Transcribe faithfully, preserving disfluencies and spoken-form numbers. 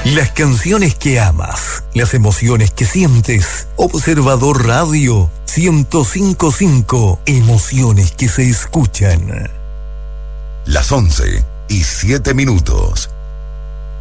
Las canciones que amas, las emociones que sientes. Observador Radio ciento cinco punto cinco, emociones que se escuchan. Las once y siete minutos.